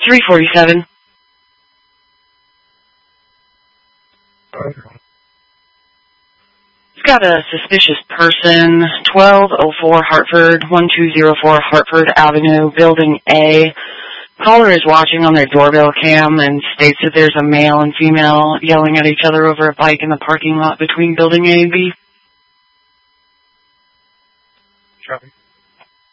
347. It's got a suspicious person, 1204 Hartford, 1204 Hartford Avenue, Building A. Caller is watching on their doorbell cam and states that there's a male and female yelling at each other over a bike in the parking lot between Building A and B. Copy.